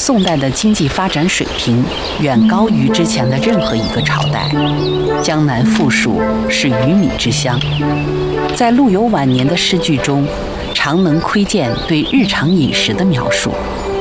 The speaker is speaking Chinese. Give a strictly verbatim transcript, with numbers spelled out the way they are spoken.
宋代的经济发展水平远高于之前的任何一个朝代。江南富庶，是鱼米之乡。在陆游晚年的诗句中，常能窥见对日常饮食的描述。